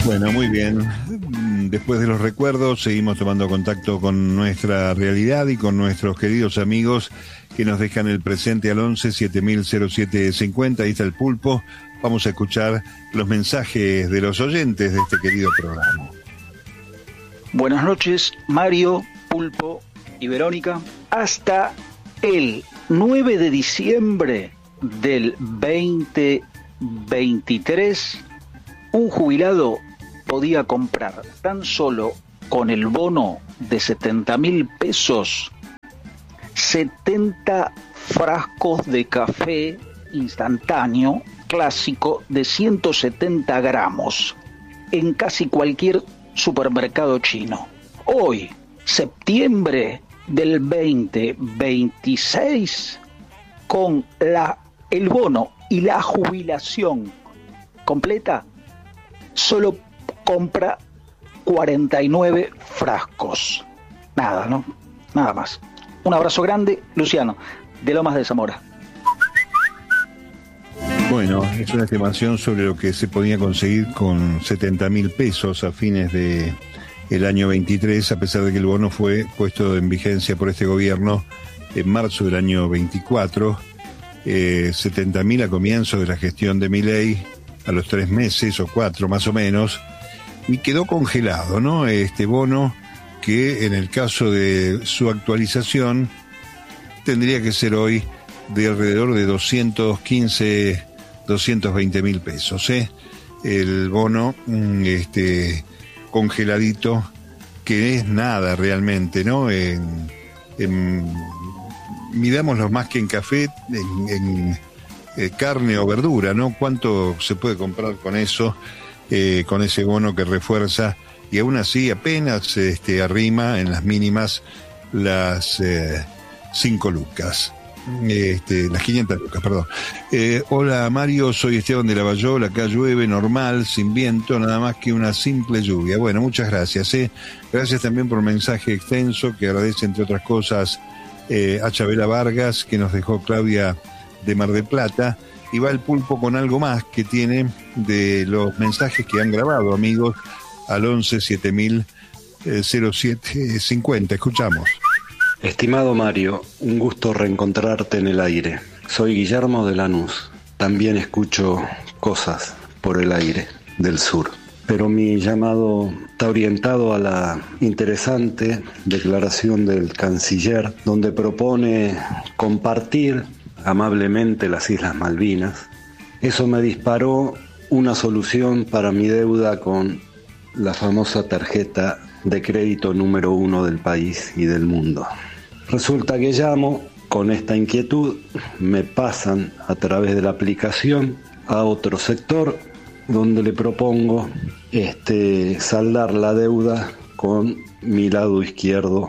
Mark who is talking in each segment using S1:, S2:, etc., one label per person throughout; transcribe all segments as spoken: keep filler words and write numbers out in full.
S1: Bueno, muy bien. Después de los recuerdos, seguimos tomando contacto con nuestra realidad y con nuestros queridos amigos que nos dejan el presente al once siete mil cero siete cincuenta. Ahí está el Pulpo. Vamos a escuchar los mensajes de los oyentes de este querido programa.
S2: Buenas noches, Mario, Pulpo y Verónica. Hasta el nueve de diciembre del veinte veintitrés, un jubilado podía comprar tan solo con el bono de setenta mil pesos setenta frascos de café instantáneo clásico de ciento setenta gramos en casi cualquier supermercado chino. Hoy, septiembre del veinte veintiséis, con la, el bono y la jubilación completa, solo compra cuarenta y nueve frascos. Nada, ¿no? Nada más. Un abrazo grande, Luciano, de Lomas de Zamora.
S1: Bueno, es una estimación sobre lo que se podía conseguir con setenta mil pesos a fines de el año veintitrés, a pesar de que el bono fue puesto en vigencia por este gobierno en marzo del año veinticuatro. Eh, setenta mil a comienzo de la gestión de Milei, a los tres meses o cuatro más o menos, y quedó congelado, ¿no? Este bono, que en el caso de su actualización tendría que ser hoy de alrededor de doscientos quince, doscientos veinte mil pesos, ¿eh? El bono este, congeladito, que es nada realmente, ¿no? En, en, midámoslo más que en café, en, en eh, carne o verdura, ¿no? ¿Cuánto se puede comprar con eso, eh, con ese bono que refuerza? Y aún así apenas este, arrima en las mínimas las eh, cinco lucas. Este, las quinientas lucas, perdón. Eh, hola Mario, soy Esteban de Lavallol, acá llueve normal, sin viento, nada más que una simple lluvia. Bueno, muchas gracias. Eh. Gracias también por el mensaje extenso que agradece, entre otras cosas, eh, a Chabela Vargas, que nos dejó Claudia de Mar del Plata. Y va el Pulpo con algo más que tiene de los mensajes que han grabado, amigos, al once siete mil cero siete cincuenta. Escuchamos.
S3: Estimado Mario, un gusto reencontrarte en el aire. Soy Guillermo de Lanús. También escucho cosas por el aire del sur. Pero mi llamado está orientado a la interesante declaración del canciller, donde propone compartir amablemente las Islas Malvinas. Eso me disparó una solución para mi deuda con la famosa tarjeta de crédito número uno del país y del mundo. Resulta que llamo con esta inquietud, me pasan a través de la aplicación a otro sector donde le propongo este, saldar la deuda con mi lado izquierdo.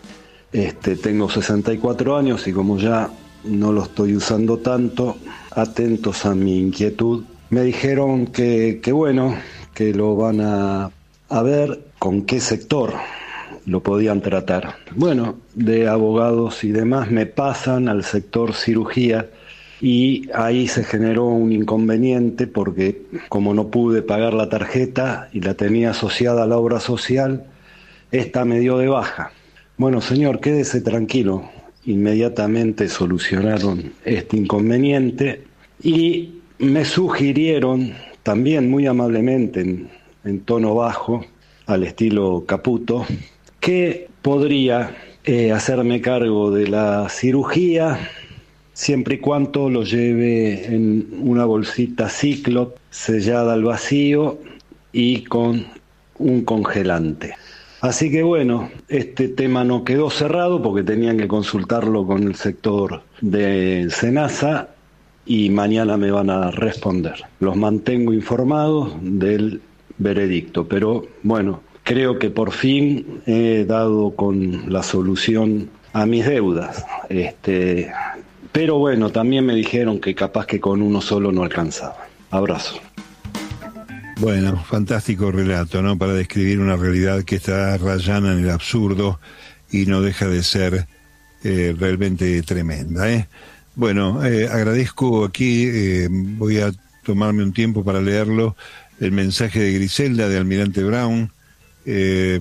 S3: Este, tengo sesenta y cuatro años y como ya no lo estoy usando tanto, atentos a mi inquietud, me dijeron que, que bueno, que lo van a, a ver con qué sector lo podían tratar. Bueno, de abogados y demás me pasan al sector cirugía y ahí se generó un inconveniente porque como no pude pagar la tarjeta y la tenía asociada a la obra social, esta me dio de baja. Bueno, señor, quédese tranquilo. Inmediatamente solucionaron este inconveniente y me sugirieron también muy amablemente en, en tono bajo, al estilo Caputo, que podría eh, hacerme cargo de la cirugía siempre y cuando lo lleve en una bolsita Ziploc sellada al vacío y con un congelante. Así que bueno, este tema no quedó cerrado porque tenían que consultarlo con el sector de SENASA y mañana me van a responder. Los mantengo informados del veredicto, pero bueno, creo que por fin he dado con la solución a mis deudas. Este, pero bueno, también me dijeron que capaz que con uno solo no alcanzaba. Abrazo.
S1: Bueno, fantástico relato, ¿no? Para describir una realidad que está rayana en el absurdo y no deja de ser eh, realmente tremenda, ¿eh? Bueno, eh, agradezco aquí, eh, voy a tomarme un tiempo para leerlo. El mensaje de Griselda, de Almirante Brown. Eh,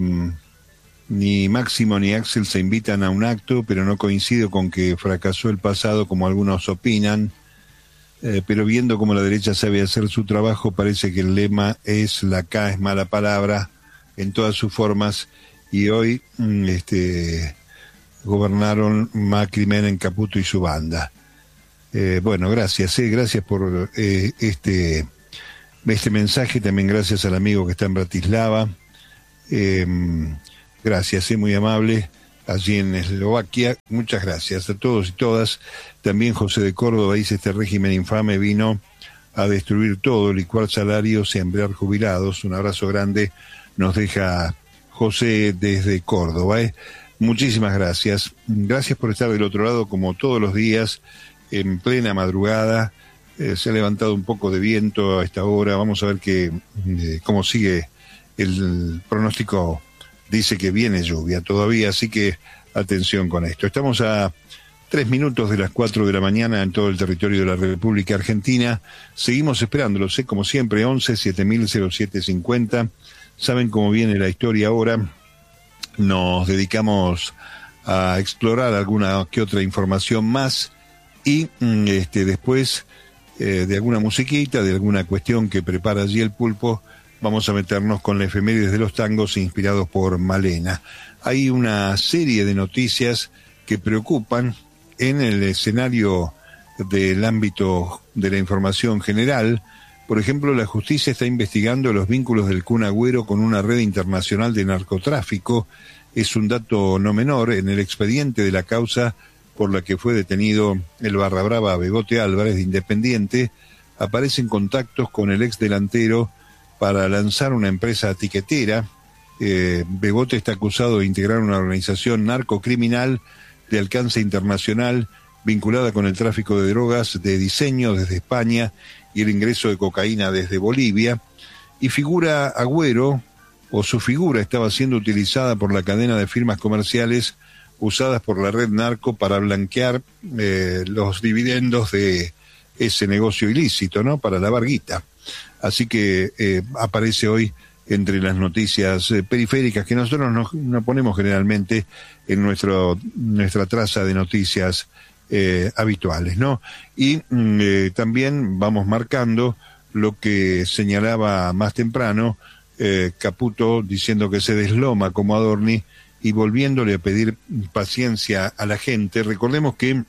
S1: ni Máximo ni Axel se invitan a un acto, pero no coincido con que fracasó el pasado como algunos opinan. Eh, pero viendo cómo la derecha sabe hacer su trabajo, parece que el lema es la K es mala palabra en todas sus formas, y hoy este, gobernaron Macri, Menem, Caputo y su banda. Eh, bueno, gracias, eh, gracias por eh, este, este mensaje, también gracias al amigo que está en Bratislava, eh, gracias, eh, muy amable. Allí en Eslovaquia, muchas gracias a todos y todas. También José de Córdoba dice: este régimen infame vino a destruir todo, licuar salarios y hambrear jubilados. Un abrazo grande nos deja José desde Córdoba. ¿eh? Muchísimas gracias. Gracias por estar del otro lado como todos los días, en plena madrugada. Eh, se ha levantado un poco de viento a esta hora. Vamos a ver que, eh, cómo sigue el pronóstico. Dice que viene lluvia todavía, así que atención con esto. Estamos a tres minutos de las cuatro de la mañana en todo el territorio de la República Argentina. Seguimos esperándolos, ¿eh? Como siempre, once siete mil cero siete cincuenta. Saben cómo viene la historia ahora. Nos dedicamos a explorar alguna que otra información más y este, después eh, de alguna musiquita, de alguna cuestión que prepara allí el Pulpo, vamos a meternos con la efemérides de los tangos inspirados por Malena. Hay una serie de noticias que preocupan en el escenario del ámbito de la información general. Por ejemplo, la justicia está investigando los vínculos del Kun Agüero con una red internacional de narcotráfico. Es un dato no menor. En el expediente de la causa por la que fue detenido el barra brava Bebote Álvarez de Independiente, aparecen contactos con el ex delantero para lanzar una empresa tiquetera. Eh, Bebote está acusado de integrar una organización narcocriminal de alcance internacional vinculada con el tráfico de drogas de diseño desde España y el ingreso de cocaína desde Bolivia. Y figura Agüero, o su figura estaba siendo utilizada por la cadena de firmas comerciales usadas por la red narco para blanquear eh, los dividendos de ese negocio ilícito, ¿no? Para lavar guita. Así que eh, aparece hoy entre las noticias eh, periféricas que nosotros nos, nos ponemos generalmente en nuestro nuestra traza de noticias eh, habituales, ¿no? Y mm, eh, también vamos marcando lo que señalaba más temprano eh, Caputo, diciendo que se desloma como Adorni y volviéndole a pedir paciencia a la gente. Recordemos que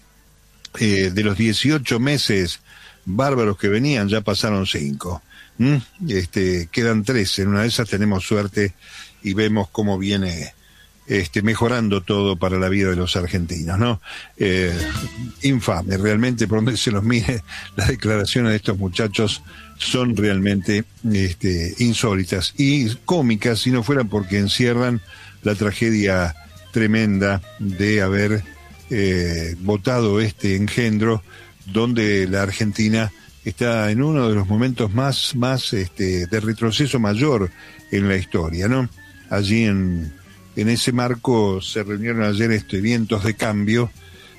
S1: eh, de los dieciocho meses bárbaros que venían, ya pasaron cinco. ¿Mm? Este, quedan tres. En una de esas tenemos suerte y vemos cómo viene este, mejorando todo para la vida de los argentinos, ¿no? Eh, infame, realmente, por donde se los mire, las declaraciones de estos muchachos son realmente este, insólitas y cómicas, si no fueran porque encierran la tragedia tremenda de haber eh, votado este engendro, donde la Argentina está en uno de los momentos más, más este, de retroceso mayor en la historia, ¿no? Allí en, en ese marco se reunieron ayer este, vientos de cambio,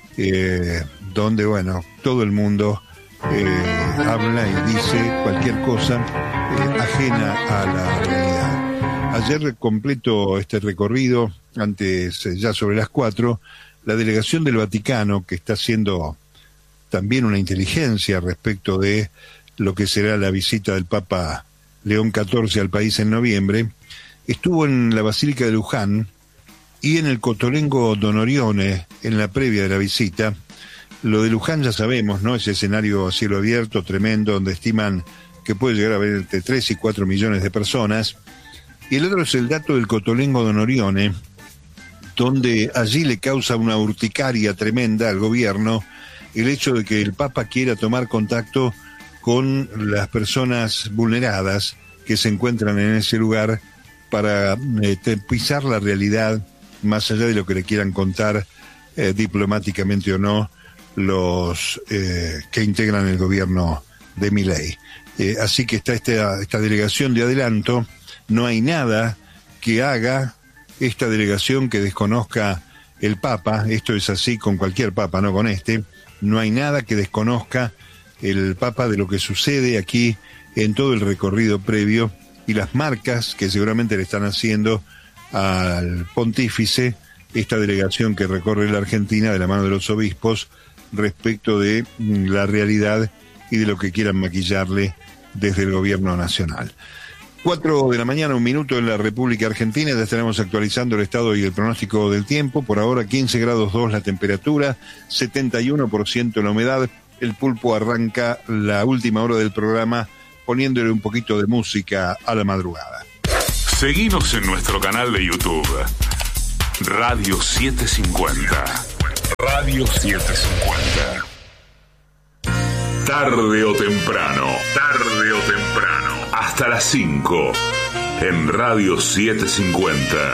S1: eh, donde, bueno, todo el mundo eh, habla y dice cualquier cosa eh, ajena a la realidad. Ayer completo este recorrido, antes ya sobre las cuatro, la delegación del Vaticano, que está haciendo también una inteligencia respecto de lo que será la visita del Papa León catorce al país en noviembre, estuvo en la Basílica de Luján y en el Cotolengo Donorione en la previa de la visita. Lo de Luján ya sabemos, ¿no? Ese escenario a cielo abierto tremendo donde estiman que puede llegar a haber entre tres y cuatro millones de personas. Y el otro es el dato del Cotolengo Donorione, donde allí le causa una urticaria tremenda al gobierno el hecho de que el Papa quiera tomar contacto con las personas vulneradas que se encuentran en ese lugar para eh, pisar la realidad, más allá de lo que le quieran contar eh, diplomáticamente o no los eh, que integran el gobierno de Milei. Eh, así que está esta, esta delegación de adelanto. No hay nada que haga esta delegación que desconozca el Papa. Esto es así con cualquier Papa, no con este. No hay nada que desconozca el Papa de lo que sucede aquí en todo el recorrido previo y las marcas que seguramente le están haciendo al pontífice, esta delegación que recorre la Argentina de la mano de los obispos respecto de la realidad y de lo que quieran maquillarle desde el gobierno nacional. Cuatro de la mañana, un minuto en la República Argentina, ya estaremos actualizando el estado y el pronóstico del tiempo. Por ahora quince grados dos la temperatura, setenta y uno por ciento la humedad. El Pulpo arranca la última hora del programa poniéndole un poquito de música a la madrugada.
S4: Seguinos en nuestro canal de YouTube, Radio setecientos cincuenta. Radio setecientos cincuenta. Tarde o temprano, tarde o temprano, hasta las cinco, en Radio setecientos cincuenta.